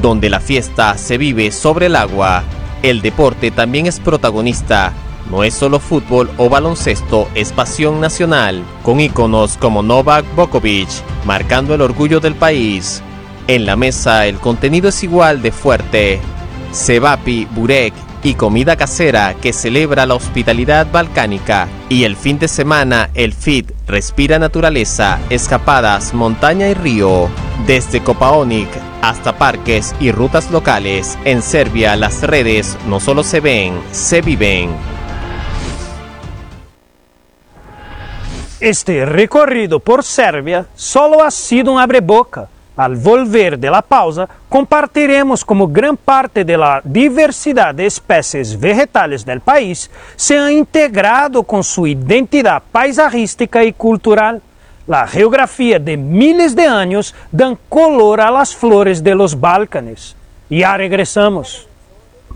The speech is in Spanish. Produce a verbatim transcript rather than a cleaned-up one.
donde la fiesta se vive sobre el agua. El deporte también es protagonista. No es solo fútbol o baloncesto, es pasión nacional, con íconos como Novak Djokovic, marcando el orgullo del país. En la mesa el contenido es igual de fuerte. Cevapi, burek y comida casera que celebra la hospitalidad balcánica. Y el fin de semana el F I T respira naturaleza, escapadas, montaña y río. Desde Kopaonik hasta parques y rutas locales, en Serbia las redes no solo se ven, se viven. Este recorrido por Serbia solo ha sido un abreboca. Al volver de la pausa, compartiremos cómo gran parte de la diversidad de especies vegetales del país se ha integrado con su identidad paisajística y cultural. La geografía de miles de años dan color a las flores de los Balcanes. Ya regresamos.